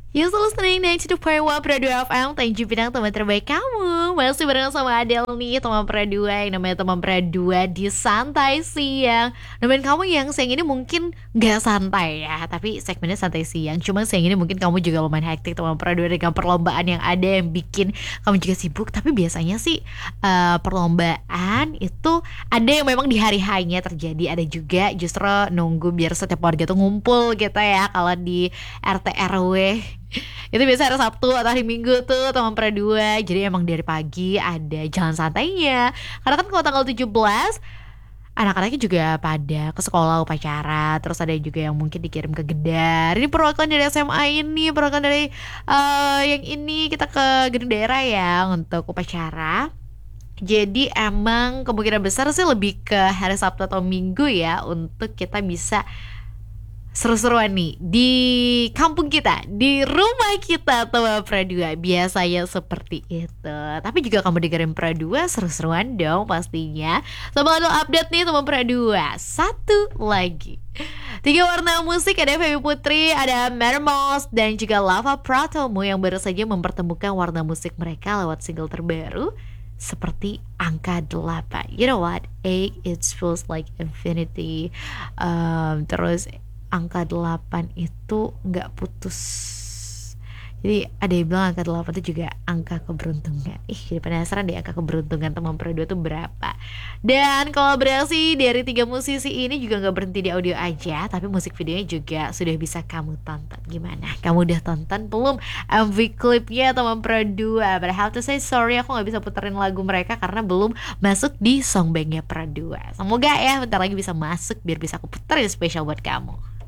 You still listening to the Point One Pro 2 FM. Thank you bidang teman terbaik kamu. Masih bareng sama Adele nih, teman Pro 2 yang namanya teman Pro 2 di Santai Siang. Nemenin kamu yang siang ini mungkin gak santai ya, tapi segmennya santai siang. Cuma siang ini mungkin kamu juga lumayan hektik teman Pro 2 dengan perlombaan yang ada yang bikin kamu juga sibuk. Tapi biasanya sih perlombaan itu ada yang memang di hari hanya terjadi, ada juga justru nunggu biar setiap warga tuh ngumpul gitu ya. Kalau di RT RW itu biasa hari Sabtu atau hari Minggu tuh teman Pradua. Jadi emang dari pagi ada jalan santainya. Karena kan kalau tanggal 17 anak-anaknya juga pada ke sekolah upacara. Terus ada juga yang mungkin dikirim ke Gedar. Ini perwakilan dari SMA ini, perwakilan dari yang ini kita ke gedung daerah ya untuk upacara. Jadi emang kemungkinan besar sih lebih ke hari Sabtu atau Minggu ya untuk kita bisa seru-seruan nih di kampung kita, di rumah kita teman Pradua. Biasanya seperti itu. Tapi juga kamu dengerin Pradua seru-seruan dong pastinya. Sama ada update nih teman Pradua. Satu lagi, 3 warna musik, ada Feby Putri, ada Mermos, dan juga Lava Pratomo yang baru saja mempertemukan warna musik mereka lewat single terbaru seperti angka 8. You know what? 8 it feels like infinity. Terus angka 8 itu nggak putus. Jadi ada yang bilang angka 8 itu juga angka keberuntungan. Jadi penasaran deh angka keberuntungan teman Perdua itu berapa. Dan kolaborasi dari 3 musisi ini juga gak berhenti di audio aja, tapi musik videonya juga sudah bisa kamu tonton. Gimana? Kamu udah tonton belum MV klipnya teman Perdua? But I have to say sorry, aku gak bisa puterin lagu mereka karena belum masuk di songbanknya Perdua. Semoga ya bentar lagi bisa masuk biar bisa aku puterin spesial buat kamu.